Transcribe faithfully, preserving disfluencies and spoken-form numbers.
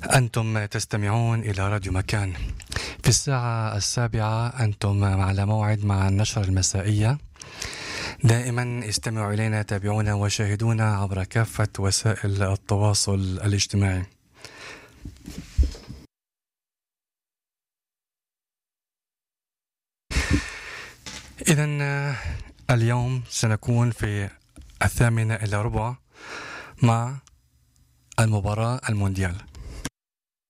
أنتم تستمعون إلى راديو مكان. في الساعة السابعة أنتم على موعد مع النشرة المسائية. دائما استمعوا إلينا، تابعونا وشاهدونا عبر كافة وسائل التواصل الاجتماعي. إذن اليوم سنكون في الثامنة إلى ربع مع المباراة المونديال.